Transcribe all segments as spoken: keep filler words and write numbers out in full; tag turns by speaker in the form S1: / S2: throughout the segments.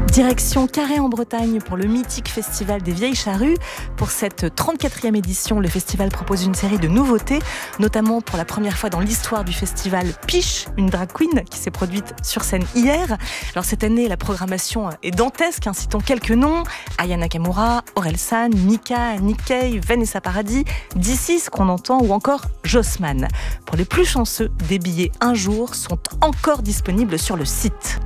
S1: Direction Carhaix en Bretagne pour le mythique festival des Vieilles Charrues. Pour cette trente-quatrième édition, le festival propose une série de nouveautés, notamment pour la première fois dans l'histoire du festival, Piche, une drag queen qui s'est produite sur scène hier. Alors cette année, la programmation est dantesque, hein, citons quelques noms: Aya Nakamura, Orelsan, Mika, Nikkei, Vanessa Paradis, D six qu'on entend, ou encore Jossman. Pour les plus chanceux, des billets un jour sont encore disponibles sur le site.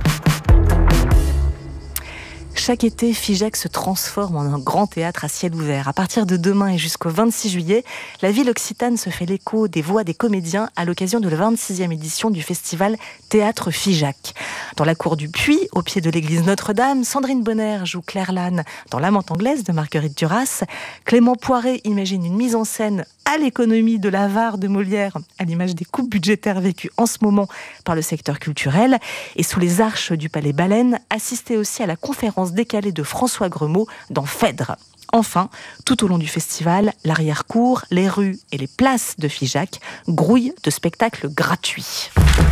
S1: Chaque été, Figeac se transforme en un grand théâtre à ciel ouvert. À partir de demain et jusqu'au vingt-six juillet, la ville occitane se fait l'écho des voix des comédiens à l'occasion de la vingt-sixième édition du festival Théâtre Figeac. Dans la cour du Puy, au pied de l'église Notre-Dame, Sandrine Bonner joue Claire Lannes dans L'Amante anglaise de Marguerite Duras. Clément Poiret imagine une mise en scène à l'économie de l'avare de Molière, à l'image des coupes budgétaires vécues en ce moment par le secteur culturel. Et sous les arches du Palais Baleine, assistez aussi à la conférence décalée de François Gremaud dans Phèdre. Enfin, tout au long du festival, l'arrière-cour, les rues et les places de Figeac grouillent de spectacles gratuits.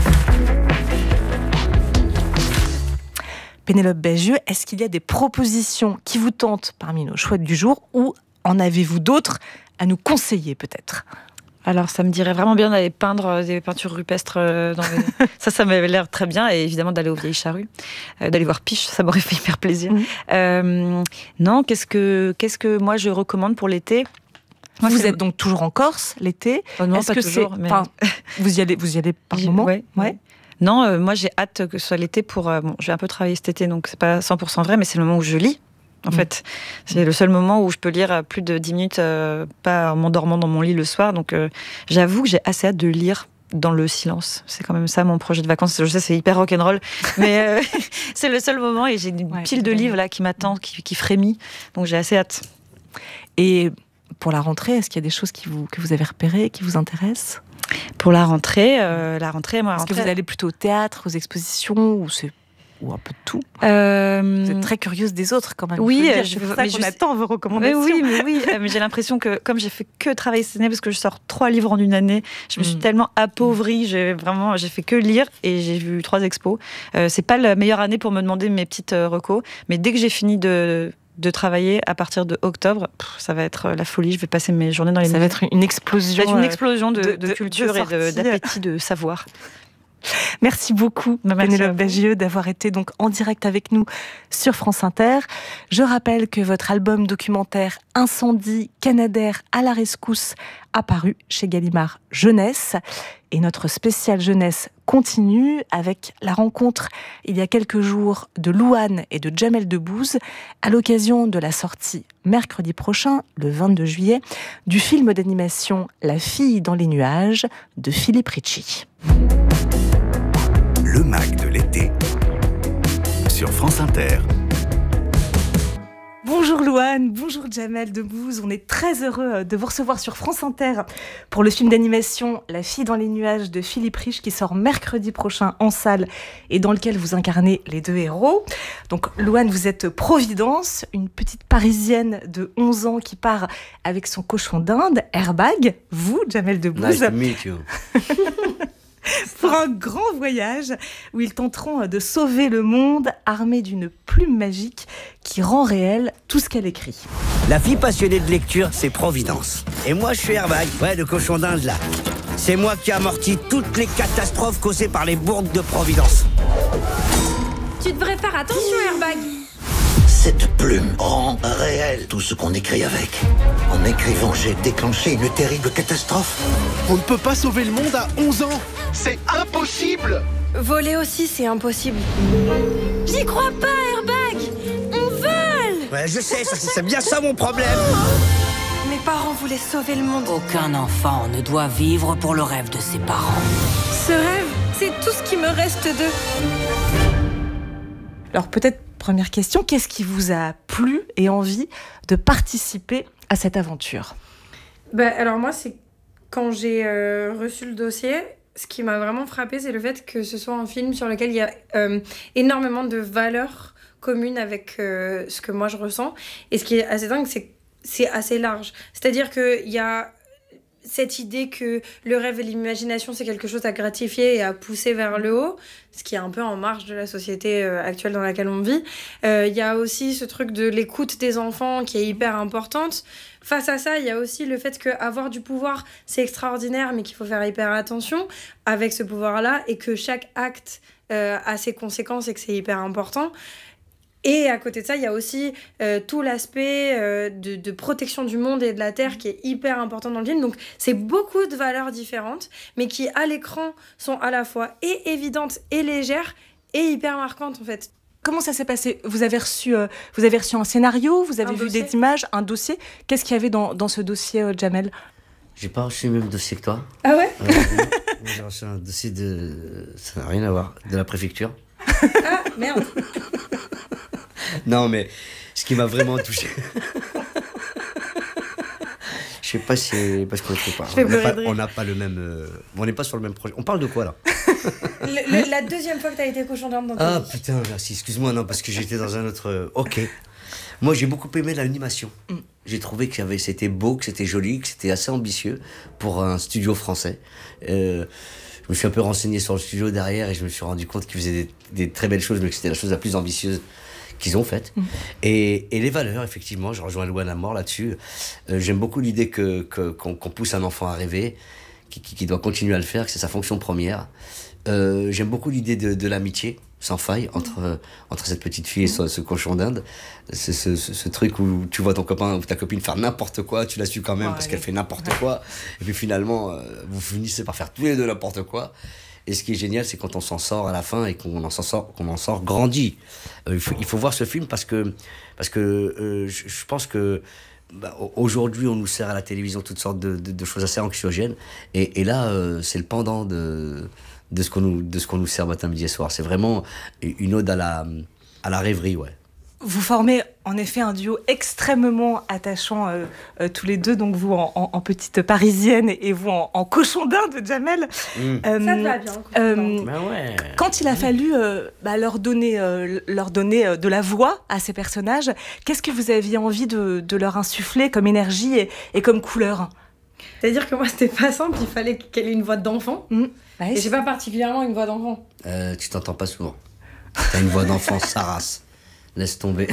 S1: Pénélope Bagieux, est-ce qu'il y a des propositions qui vous tentent parmi nos choix du jour, ou en avez-vous d'autres à nous conseiller peut-être ?
S2: Alors, ça me dirait vraiment bien d'aller peindre des peintures rupestres. Dans les... ça, ça m'avait l'air très bien. Et évidemment, d'aller aux Vieilles Charrues, euh, d'aller voir Piche, ça m'aurait fait hyper plaisir. Mmh. Euh, non, qu'est-ce que, qu'est-ce que moi je recommande pour l'été ?
S1: Moi, vous êtes donc toujours en Corse l'été ?
S2: Oh non,
S1: Est-ce
S2: pas
S1: que
S2: toujours.
S1: C'est...
S2: Mais...
S1: Enfin, vous y allez, vous y allez par moment ?
S2: Ouais. ouais. Non, euh, moi j'ai hâte que ce soit l'été pour. Euh, bon, je vais un peu travailler cet été, donc c'est pas cent pour cent vrai, mais c'est le moment où je lis. En mmh. fait, c'est le seul moment où je peux lire plus de dix minutes, euh, pas en m'endormant dans mon lit le soir. Donc, euh, j'avoue que j'ai assez hâte de lire dans le silence. C'est quand même ça mon projet de vacances. Je sais, c'est hyper rock'n'roll, mais euh, c'est le seul moment et j'ai une ouais, pile de livres là qui m'attend, qui, qui frémit. Donc, j'ai assez hâte.
S1: Et pour la rentrée, est-ce qu'il y a des choses qui vous, que vous avez repérées, qui vous intéressent ?
S2: Pour la rentrée, euh, la rentrée, moi,
S1: est-ce
S2: rentrée...
S1: que vous allez plutôt au théâtre, aux expositions, ou c'est ou un peu de tout.
S2: Euh...
S1: Vous êtes très curieuse des autres quand même.
S2: Oui,
S1: je c'est pour ça qu'on je... attend vos recommandations.
S2: Mais oui, mais oui, mais j'ai l'impression que comme j'ai fait que travailler cette année, parce que je sors trois livres en une année, je me suis mmh. tellement appauvrie. J'ai vraiment, j'ai fait que lire et j'ai vu trois expos. Euh, c'est pas la meilleure année pour me demander mes petites euh, recos, mais dès que j'ai fini de de travailler à partir de octobre, pff, ça va être la folie. Je vais passer mes journées dans les.
S1: Ça va être une explosion.
S2: Ça va être une explosion de, de, de,
S1: de
S2: culture
S1: de
S2: et de, d'appétit, de savoir.
S1: Merci beaucoup, Pénélope Bagieux, d'avoir été donc en direct avec nous sur France Inter. Je rappelle que votre album documentaire Incendie, Canadair à la rescousse a paru chez Gallimard Jeunesse. Et notre spécial jeunesse continue avec la rencontre il y a quelques jours de Louane et de Jamel Debbouze à l'occasion de la sortie mercredi prochain, le vingt-deux juillet, du film d'animation La fille dans les nuages de Philippe Ricci.
S3: Le Mac de l'été sur France Inter.
S1: Bonjour Louane, bonjour Jamel Debbouze, on est très heureux de vous recevoir sur France Inter pour le film d'animation La fille dans les nuages de Philippe Ricci qui sort mercredi prochain en salle et dans lequel vous incarnez les deux héros. Donc Louane, vous êtes Providence, une petite parisienne de onze ans qui part avec son cochon d'Inde, Airbag. Vous, Jamel Debbouze.
S4: Nice to meet you.
S1: Pour un grand voyage où ils tenteront de sauver le monde armés d'une plume magique qui rend réel tout ce qu'elle écrit.
S4: La fille passionnée de lecture, c'est Providence. Et moi, je suis Airbag, ouais, le cochon d'Inde, là. C'est moi qui amortis toutes les catastrophes causées par les bourdes de Providence.
S5: Tu devrais faire attention, Airbag.
S6: Cette plume rend réel tout ce qu'on écrit avec. En écrivant, j'ai déclenché une terrible catastrophe.
S7: On ne peut pas sauver le monde à onze ans. C'est impossible.
S5: Voler aussi, c'est impossible. J'y crois pas, Airbag. On vole.
S4: Ouais, je sais, ça, c'est bien ça mon problème.
S5: Mes parents voulaient sauver le monde.
S8: Aucun enfant ne doit vivre pour le rêve de ses parents.
S5: Ce rêve, c'est tout ce qui me reste d'eux.
S1: Alors peut-être, première question, qu'est-ce qui vous a plu et envie de participer à cette aventure ?
S9: Bah, alors moi, c'est quand j'ai euh, reçu le dossier, ce qui m'a vraiment frappée, c'est le fait que ce soit un film sur lequel il y a euh, énormément de valeurs communes avec euh, ce que moi je ressens. Et ce qui est assez dingue, c'est que c'est assez large. C'est-à-dire qu'il y a cette idée que le rêve et l'imagination, c'est quelque chose à gratifier et à pousser vers le haut, ce qui est un peu en marge de la société euh, actuelle dans laquelle on vit. Il euh, y a aussi ce truc de l'écoute des enfants qui est hyper importante. Face à ça, il y a aussi le fait qu'avoir du pouvoir, c'est extraordinaire, mais qu'il faut faire hyper attention avec ce pouvoir-là et que chaque acte euh, a ses conséquences et que c'est hyper important. Et à côté de ça, il y a aussi euh, tout l'aspect euh, de, de protection du monde et de la terre qui est hyper important dans le film. Donc, c'est beaucoup de valeurs différentes, mais qui, à l'écran, sont à la fois et évidentes et légères et hyper marquantes, en fait.
S1: Comment ça s'est passé ? Vous avez reçu, euh, vous avez reçu un scénario, vous avez
S9: Un
S1: vu
S9: dossier.
S1: des images, un dossier. Qu'est-ce qu'il y avait dans, dans ce dossier, euh, Jamel ?
S4: J'ai pas reçu le même dossier que toi.
S9: Ah ouais ?
S4: Euh, moi, j'ai reçu un dossier de... Ça n'a rien à voir. De la préfecture.
S9: Ah, merde.
S4: Non, mais ce qui m'a vraiment touché... Je sais pas si... Parce qu'on n'est pas...
S9: Je vais
S4: On n'a pas,
S9: pleurer de
S4: on n'a pas le même... euh, On n'est pas sur le même projet. On parle de quoi, là ?
S9: Le- le- la deuxième fois que t'as été cochon d'Inde dans ta
S4: Ah,
S9: vie.
S4: putain, merci. Excuse-moi, non, parce que j'étais dans un autre... euh, Ok. Moi, j'ai beaucoup aimé l'animation.
S1: Mm.
S4: J'ai trouvé que avait- c'était beau, que c'était joli, que c'était assez ambitieux pour un studio français. Euh, je me suis un peu renseigné sur le studio derrière et je me suis rendu compte qu'ils faisaient des, des très belles choses, mais que c'était la chose la plus ambitieuse qu'ils ont faite. Mm. Et, et les valeurs, effectivement, je rejoins Louane à mort là-dessus. Euh, j'aime beaucoup l'idée que, que, qu'on, qu'on pousse un enfant à rêver, qui, qui, qui doit continuer à le faire, que c'est sa fonction première. Euh, j'aime beaucoup l'idée de, de l'amitié sans faille entre, euh, entre cette petite fille et ce, ce cochon d'Inde. C'est ce, ce, ce truc où tu vois ton copain ou ta copine faire n'importe quoi, tu la suis quand même
S1: Ouais,
S4: parce
S1: allez.
S4: qu'elle fait n'importe quoi. Et puis finalement, euh, vous finissez par faire tous les deux n'importe quoi. Et ce qui est génial, c'est quand on s'en sort à la fin et qu'on en s'en sort, qu'on en sort grandi. Euh, il, faut, il faut voir ce film parce que, parce que euh, je, je pense que bah, aujourd'hui, on nous sert à la télévision toutes sortes de, de, de choses assez anxiogènes. Et, et là, euh, c'est le pendant de... de ce qu'on nous, de ce qu'on nous sert matin, midi et soir. C'est vraiment une ode à la, à la rêverie, ouais.
S1: Vous formez en effet un duo extrêmement attachant euh, euh, tous les deux, donc vous en, en, en petite parisienne et vous en, en cochon d'Inde, Jamel.
S4: Mmh.
S1: Euh,
S9: Ça te va bien, cochon
S1: euh,
S9: d'Inde.
S4: Ben ouais.
S1: Quand il a fallu euh, bah, leur donner, euh, leur donner euh, de la voix à ces personnages, qu'est-ce que vous aviez envie de, de leur insuffler comme énergie et, et comme couleur ?
S9: C'est-à-dire que moi, c'était pas simple, il fallait qu'elle ait une voix d'enfant.
S1: Mmh. Ouais,
S9: Et j'ai pas particulièrement une voix d'enfant.
S4: Euh, tu t'entends pas souvent. T'as une voix d'enfant, sa race. Laisse tomber.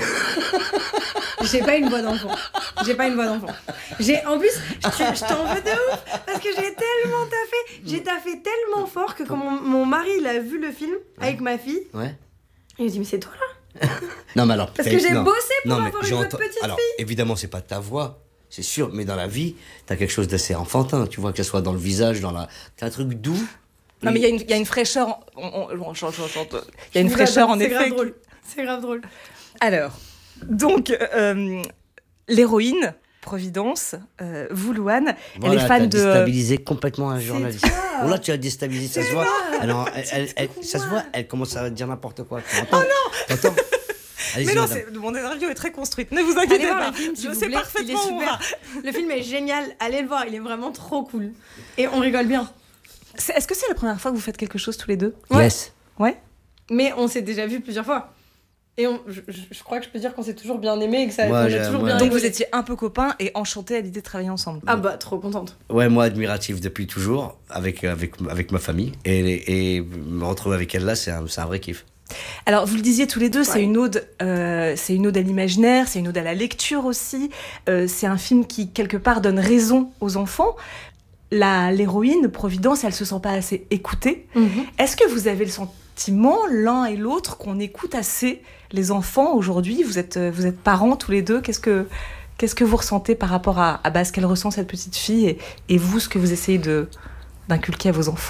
S9: J'ai pas une voix d'enfant. J'ai pas une voix d'enfant. J'ai, en plus, je, te- je t'en veux de ouf parce que j'ai tellement taffé. J'ai taffé tellement fort que quand mon, mon mari il a vu le film avec ma fille,
S4: Ouais.
S9: il me dit mais c'est toi là.
S4: Non, mais alors.
S9: Parce que j'ai
S4: non.
S9: bossé pour
S4: Non, mais
S9: avoir une
S4: j'ai
S9: voix de
S4: enten-
S9: petite
S4: Alors,
S9: fille.
S4: évidemment, c'est pas ta voix, c'est sûr, mais dans la vie, t'as quelque chose d'assez enfantin. Tu vois, que ce soit dans le visage, dans la. T'as un truc doux.
S1: Non, mais il y, a une- il y a une fraîcheur. en- on- on- on- chante, chante, chante. Il y a une fraîcheur en
S9: c'est
S1: effet.
S9: grave drôle. C'est grave drôle.
S1: Alors, donc, euh, l'héroïne, Providence, euh, vous, Louane,
S4: Voilà,
S1: elle est fan
S4: t'as
S1: de.
S4: déstabilisé complètement un journaliste.
S9: toi.
S4: Oh là, tu as déstabilisé, ça se voit. Alors, elle, elle- elle- ça se voit, elle commence à dire n'importe quoi. Tu entends ? Oh non T'entends ? Allez-y,
S1: Mais non,
S4: madame.
S1: c'est- mon interview est très construite. Ne vous
S9: Allez
S1: inquiétez
S9: voir
S1: pas.
S9: le film, s'il
S1: Je
S9: vous
S1: sais
S9: plaît. Il est
S1: parfaitement où on
S9: super.
S1: va.
S9: Le film est génial. Allez le voir, il est vraiment trop cool. Et on rigole bien.
S1: C'est- Est-ce que c'est la première fois que vous faites quelque chose tous les deux ?
S9: Ouais.
S4: Yes.
S1: Ouais.
S9: Mais on s'est déjà vu plusieurs fois. Et on, je, je- je crois que je peux dire qu'on s'est toujours bien aimé et que ça
S4: Moi,
S9: qu'on a
S4: j'ai-
S9: toujours
S4: moi-
S9: bien
S1: Donc
S9: rigolé.
S1: vous étiez un peu copains et enchantés à l'idée de travailler ensemble.
S9: Ah bah trop contente.
S4: Ouais, moi, admiratif depuis toujours, avec, avec, avec ma famille. Et, et me retrouver avec elle là, c'est un, c'est un vrai kiff.
S1: Alors, vous le disiez tous les deux, c'est
S9: Ouais.
S1: une ode, euh, c'est une ode à l'imaginaire, c'est une ode à la lecture aussi. Euh, c'est un film qui quelque part donne raison aux enfants. La l'héroïne Providence, elle se sent pas assez écoutée. Est-ce que vous avez le sentiment l'un et l'autre qu'on écoute assez les enfants aujourd'hui ? Vous êtes vous êtes parents tous les deux. Qu'est-ce que qu'est-ce que vous ressentez par rapport à, à bah, ce qu'elle ressent cette petite fille et, et vous ce que vous essayez de d'inculquer à vos enfants ?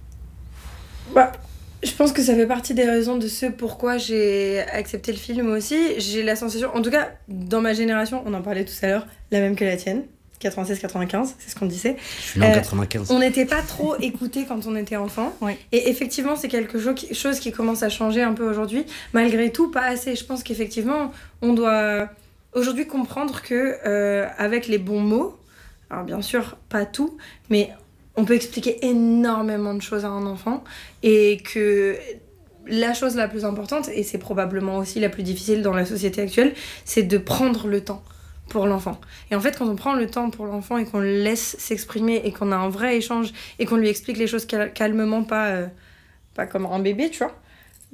S9: Bah, je pense que ça fait partie des raisons de ce pourquoi j'ai accepté le film aussi. J'ai la sensation, en tout cas dans ma génération, on en parlait tout à l'heure, la même que la tienne, quatre-vingt-seize quatre-vingt-quinze, c'est ce qu'on disait.
S4: Je suis né en
S9: Euh,
S4: quatre-vingt-quinze.
S9: On n'était pas trop écoutés quand on était enfant.
S1: Oui.
S9: Et effectivement, c'est quelque chose qui, chose qui commence à changer un peu aujourd'hui. Malgré tout, pas assez. Je pense qu'effectivement, on doit aujourd'hui comprendre que euh, avec les bons mots, alors bien sûr, pas tout, mais on peut expliquer énormément de choses à un enfant. Et que la chose la plus importante, et c'est probablement aussi la plus difficile dans la société actuelle, c'est de prendre le temps pour l'enfant. Et en fait, quand on prend le temps pour l'enfant et qu'on le laisse s'exprimer et qu'on a un vrai échange et qu'on lui explique les choses cal- calmement, pas, euh, pas comme un bébé, tu vois.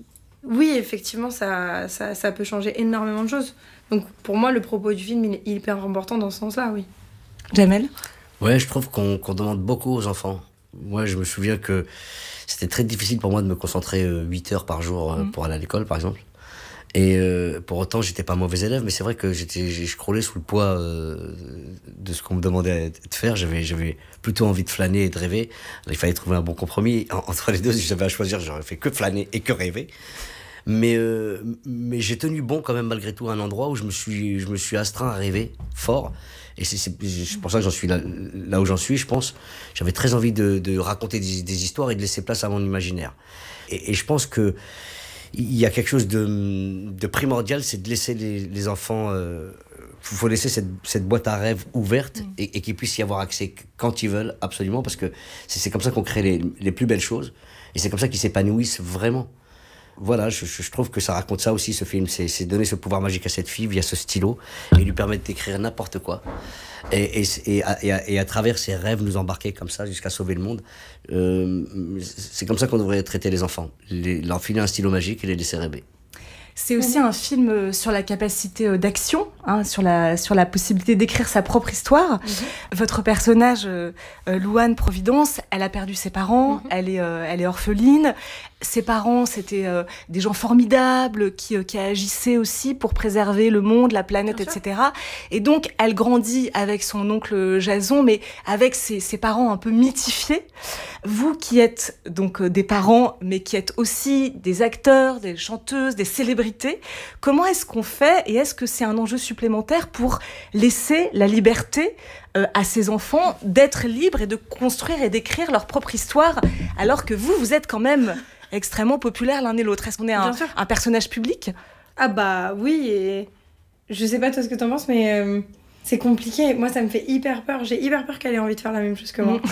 S9: Oui, effectivement, ça, ça, ça peut changer énormément de choses. Donc pour moi, le propos du film, il est hyper important dans ce sens-là, oui.
S1: Jamel ?
S4: Ouais, je trouve qu'on, qu'on demande beaucoup aux enfants. Moi, je me souviens que c'était très difficile pour moi de me concentrer huit heures par jour mmh. pour aller à l'école, par exemple. Et euh, pour autant, j'étais pas un mauvais élève, mais c'est vrai que j'étais, je croulais sous le poids euh, de ce qu'on me demandait de faire. J'avais, j'avais plutôt envie de flâner et de rêver. Alors, il fallait trouver un bon compromis. Entre les deux, si j'avais à choisir, j'aurais fait que flâner et que rêver. Mais, euh, mais j'ai tenu bon quand même malgré tout à un endroit où je me suis, je me suis astreint à rêver fort. Et c'est, c'est, c'est pour ça que j'en suis là, là où j'en suis, je pense. J'avais très envie de, de raconter des, des histoires et de laisser place à mon imaginaire. Et, et je pense que il y a quelque chose de, de primordial, c'est de laisser les, les enfants... Il euh, faut laisser cette, cette boîte à rêves ouverte mmh. et, et qu'ils puissent y avoir accès quand ils veulent, absolument, parce que c'est, c'est comme ça qu'on crée les, les plus belles choses. Et c'est comme ça qu'ils s'épanouissent vraiment. Voilà, je, je trouve que ça raconte ça aussi, ce film. C'est, c'est donner ce pouvoir magique à cette fille via ce stylo et lui permettre d'écrire n'importe quoi. Et, et, et, à, et, à, et à travers ses rêves, nous embarquer comme ça jusqu'à sauver le monde. Euh, c'est comme ça qu'on devrait traiter les enfants. Les, leur filer un stylo magique et les laisser rêver.
S1: C'est aussi un film sur la capacité d'action, hein, sur, la, sur la possibilité d'écrire sa propre histoire. Mm-hmm. Votre personnage, euh, Louane Providence, elle a perdu ses parents, mm-hmm. elle, est, euh, elle est orpheline. Ses parents, c'était euh, des gens formidables qui, euh, qui agissaient aussi pour préserver le monde, la planète, Bien et cetera. Sûr. Et donc, elle grandit avec son oncle Jason, mais avec ses, ses parents un peu mythifiés. Vous qui êtes donc euh, des parents, mais qui êtes aussi des acteurs, des chanteuses, des célébrités, comment est-ce qu'on fait et est-ce que c'est un enjeu supplémentaire pour laisser la liberté euh, à ces enfants d'être libres et de construire et d'écrire leur propre histoire, alors que vous, vous êtes quand même extrêmement populaires l'un et l'autre. Est-ce qu'on est un, un personnage public ?
S9: Ah bah oui, et je sais pas toi ce que t'en penses, mais euh, c'est compliqué. Moi, ça me fait hyper peur. J'ai hyper peur qu'elle ait envie de faire la même chose que moi.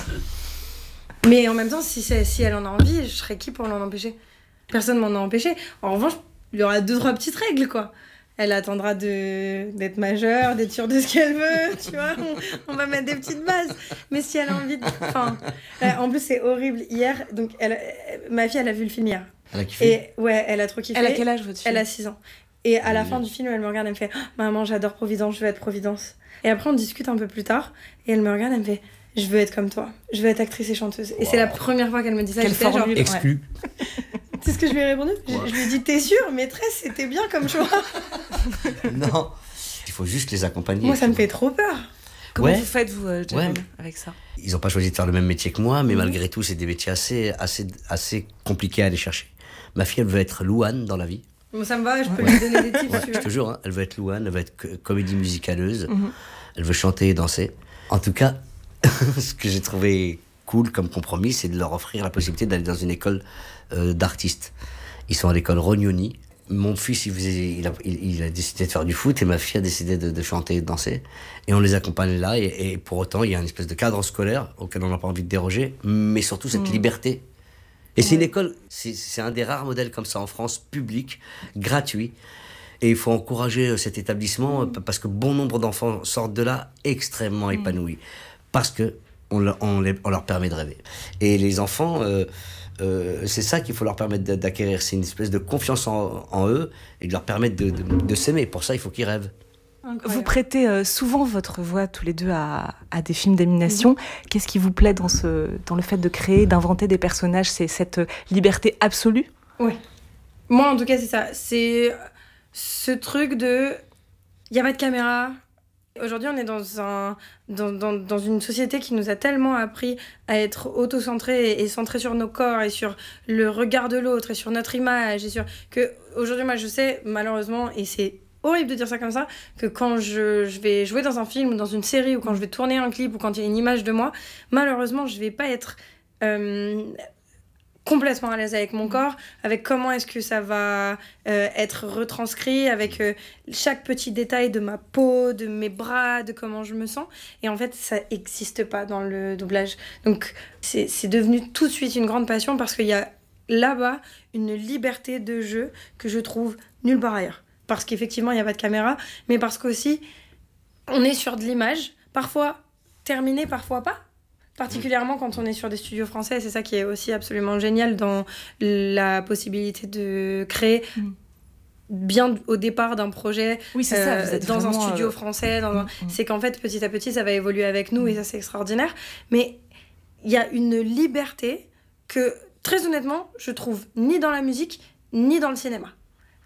S9: Mmh. Mais en même temps, si, c'est, si elle en a envie, je serais qui pour l'en empêcher ? Personne m'en a empêché. En revanche, il y aura deux, trois petites règles, quoi. Elle attendra de, d'être majeure, d'être sûre de ce qu'elle veut, tu vois. On, on va mettre des petites bases. Mais si elle a envie de... Enfin, en plus, c'est horrible. Hier, donc, elle, ma fille, elle a vu le film hier.
S4: Elle a kiffé ?
S9: Et ouais, elle a trop kiffé.
S1: Elle a quel âge, votre fille ?
S9: Elle a six ans. Et à la fin du film, elle me regarde, elle me fait oh, « Maman, j'adore Providence, je veux être Providence. » Et après, on discute un peu plus tard. Et elle me regarde, elle me fait « Je veux être comme toi. Je veux être actrice et chanteuse. » Et wow. C'est la première fois qu'elle me dit ça.
S1: Quelle formule
S9: genre,
S4: exclue.
S9: Ouais. C'est ce que je lui ai répondu. Ouais. Je, je lui ai dit « T'es sûre, maîtresse, c'était bien comme choix. »
S4: Non, il faut juste les accompagner.
S9: Moi, ça me fait trop peur.
S1: Comment
S4: ouais.
S1: vous faites, vous, euh, Jamel,
S4: ouais.
S1: avec ça ?
S4: Ils n'ont pas choisi de faire le même métier que moi, mais mmh. malgré tout, c'est des métiers assez, assez, assez compliqués à aller chercher. Ma fille, elle veut être Louane dans la vie.
S9: Bon, ça me va, je peux ouais. lui donner des tips.
S4: Ouais, je te jure, hein, elle veut être Louane, elle veut être comédie musicaleuse, mmh. elle veut chanter et danser. En tout cas, ce que j'ai trouvé cool comme compromis, c'est de leur offrir la possibilité d'aller dans une école euh, d'artistes. Ils sont à l'école Rognoni. Mon fils, il, faisait, il, a, il, il a décidé de faire du foot et ma fille a décidé de, de chanter et de danser. Et on les accompagne là. Et, et pour autant, il y a une espèce de cadre scolaire auquel on n'a pas envie de déroger, mais surtout cette mmh. liberté. Et ouais. c'est une école, c'est, c'est un des rares modèles comme ça en France, public, gratuit. Et il faut encourager cet établissement mmh. parce que bon nombre d'enfants sortent de là extrêmement mmh. épanouis. Parce qu'on on, on leur permet de rêver. Et les enfants... Euh, Euh, c'est ça qu'il faut leur permettre d'acquérir, c'est une espèce de confiance en, en eux et de leur permettre de, de, de s'aimer. Pour ça, il faut qu'ils rêvent.
S1: Incroyable. Vous prêtez euh, souvent votre voix tous les deux à, à des films d'animation. Mmh. Qu'est-ce qui vous plaît dans, ce, dans le fait de créer, d'inventer des personnages ? C'est cette liberté absolue ?
S9: Oui. Moi, en tout cas, c'est ça. C'est ce truc de... Il n'y a pas de caméra. Aujourd'hui, on est dans, un, dans, dans, dans une société qui nous a tellement appris à être auto-centré et, et centré sur nos corps et sur le regard de l'autre et sur notre image. Et sur... que aujourd'hui, moi, je sais, malheureusement, et c'est horrible de dire ça comme ça, que quand je, je vais jouer dans un film ou dans une série ou quand je vais tourner un clip ou quand il y a une image de moi, malheureusement, je ne vais pas être... Euh, complètement à l'aise avec mon corps, avec comment est-ce que ça va euh, être retranscrit, avec euh, chaque petit détail de ma peau, de mes bras, de comment je me sens. Et en fait, ça n'existe pas dans le doublage. Donc, c'est, c'est devenu tout de suite une grande passion parce qu'il y a là-bas une liberté de jeu que je trouve nulle part ailleurs. Parce qu'effectivement, il n'y a pas de caméra, mais parce qu'aussi, on est sur de l'image, parfois terminée, parfois pas. Particulièrement quand on est sur des studios français, c'est ça qui est aussi absolument génial dans la possibilité de créer mmh. bien au départ d'un projet
S1: oui, c'est ça, vous êtes
S9: dans
S1: vraiment,
S9: un studio
S1: euh...
S9: français. Dans un...
S1: mmh.
S9: C'est qu'en fait, petit à petit, ça va évoluer avec nous mmh. et ça, c'est extraordinaire. Mais il y a une liberté que, très honnêtement, je trouve ni dans la musique, ni dans le cinéma.
S1: Jamel ?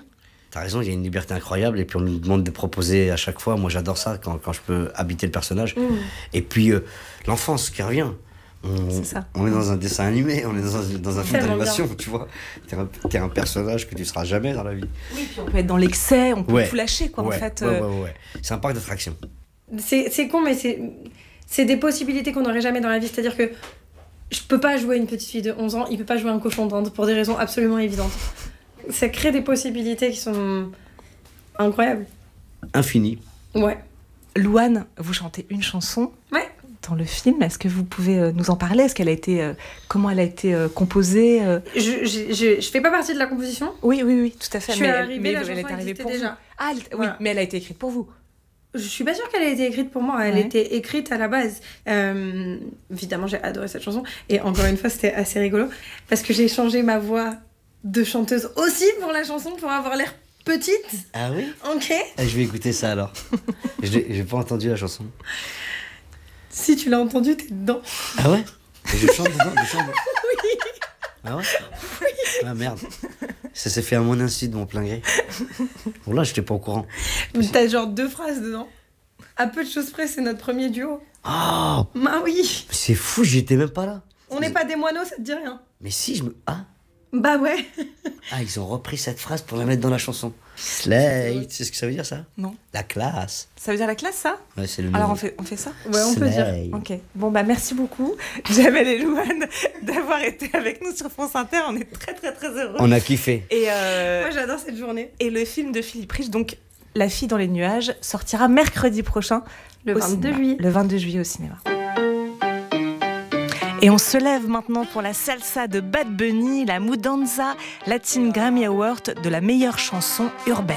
S4: T'as raison, il y a une liberté incroyable et puis on nous demande de proposer à chaque fois. Moi, j'adore ça quand, quand je peux habiter le personnage. Mmh. Et puis, euh, l'enfance qui revient. On,
S1: c'est ça.
S4: On est dans un dessin animé, on est dans un, dans un film d'animation, bien. Tu vois. T'es un, t'es un personnage que tu seras jamais dans la vie.
S1: Oui, puis on peut être dans l'excès, on peut
S4: ouais.
S1: tout lâcher, quoi,
S4: ouais.
S1: en fait.
S4: Ouais,
S1: euh...
S4: ouais, ouais. C'est un parc d'attractions.
S9: C'est, c'est con, mais c'est, c'est des possibilités qu'on n'aurait jamais dans la vie. C'est-à-dire que je peux pas jouer une petite fille de onze ans, il peut pas jouer un cochon d'Inde pour des raisons absolument évidentes. Ça crée des possibilités qui sont incroyables.
S4: Infini.
S9: Ouais.
S1: Louane, vous chantez une chanson.
S9: Ouais.
S1: Dans le film, est-ce que vous pouvez nous en parler ? Est-ce qu'elle a été, euh, comment elle a été euh, composée ?
S9: je, je, je, je fais pas partie de la composition.
S1: Oui, oui, oui, tout à fait.
S9: Je suis
S1: mais
S9: arrivée,
S1: mais
S9: la
S1: elle,
S9: chanson
S1: elle est arrivée pour
S9: déjà.
S1: Vous. Ah, elle,
S9: voilà.
S1: Oui, mais elle a été écrite pour vous.
S9: Je suis pas sûre qu'elle ait été écrite pour moi. Elle
S1: ouais.
S9: était écrite à la base. Euh, évidemment, j'ai adoré cette chanson. Et encore une fois, c'était assez rigolo parce que j'ai changé ma voix de chanteuse aussi pour la chanson pour avoir l'air petite.
S4: Ah oui ?
S9: Ok.
S4: Ah, je vais écouter ça alors. j'ai, j'ai pas entendu la chanson.
S9: Si tu l'as entendu, t'es dedans.
S4: Ah ouais ? Et je chante dedans, je chante dedans.
S9: Oui.
S4: Ah ouais ?
S9: Oui.
S4: Ah merde. Ça s'est fait à mon insu de mon plein gré. Bon là, j'étais pas au courant.
S9: T'as genre deux phrases dedans. À peu de choses près, c'est notre premier duo.
S4: Oh !
S9: Bah oui.
S4: C'est fou, j'étais même pas là.
S9: On n'est pas des moineaux, ça te dit rien.
S4: Mais si, je me... Ah !
S9: Bah ouais.
S4: Ah, ils ont repris cette phrase pour la mettre dans la chanson. Slate, c'est ce que ça veut dire, ça ?
S1: Non.
S4: La classe.
S1: Ça veut dire la classe, ça ?
S4: Ouais, c'est le
S1: Alors
S4: nouveau.
S1: on fait, on fait ça ?
S9: Ouais, on peut dire.
S1: Ok. Bon, bah merci beaucoup, Jamel et Louane, d'avoir été avec nous sur France Inter. On est très, très, très heureux.
S4: On a kiffé.
S1: Et euh...
S9: Moi, j'adore cette journée.
S1: Et le film de Philippe Rich, donc La fille dans les nuages, sortira mercredi prochain.
S9: Le vingt-deux juillet.
S1: Le vingt-deux juillet au cinéma. Et on se lève maintenant pour la salsa de Bad Bunny, la Mudanza Latin Grammy Award de la meilleure chanson urbaine.